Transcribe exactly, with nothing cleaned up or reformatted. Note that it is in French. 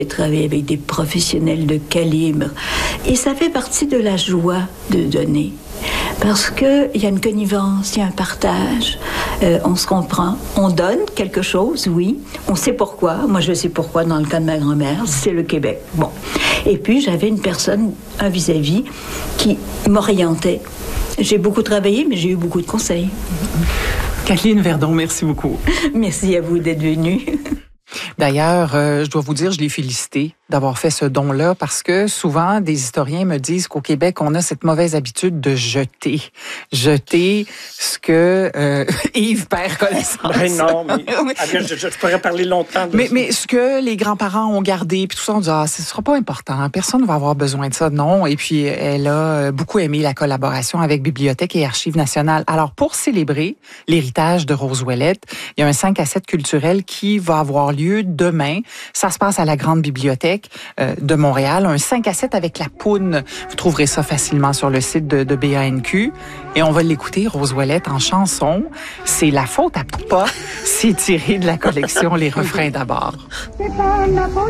J'ai travaillé avec des professionnels de calibre. Et ça fait partie de la joie de donner. Parce qu'il y a une connivence, il y a un partage, euh, on se comprend, on donne quelque chose, oui, on sait pourquoi. Moi, je sais pourquoi dans le cas de ma grand-mère, c'est le Québec. Bon. Et puis, j'avais une personne, un vis-à-vis, qui m'orientait. J'ai beaucoup travaillé, mais j'ai eu beaucoup de conseils. Kathleen Verdon, merci beaucoup. Merci à vous d'être venue. D'ailleurs, euh, je dois vous dire, je l'ai félicité d'avoir fait ce don-là parce que souvent, des historiens me disent qu'au Québec, on a cette mauvaise habitude de jeter. Jeter ce que euh, Yves perd connaissance. Ben non, mais je, je, je pourrais parler longtemps de mais, ça. mais ce que les grands-parents ont gardé, puis tout ça, on dit, ah, ce sera pas important, personne ne va avoir besoin de ça. Non, et puis elle a beaucoup aimé la collaboration avec Bibliothèque et Archives nationales. Alors, pour célébrer l'héritage de Rose Ouellette, il y a un cinq à sept culturel qui va avoir lieu demain. Ça se passe à la Grande Bibliothèque de Montréal, un cinq à sept avec la Poune. Vous trouverez ça facilement sur le site de, de B A N Q. Et on va l'écouter, Rose Ouellette, en chanson. C'est La faute à Poupa. C'est tiré de la collection Les refrains d'abord. C'est pas la faute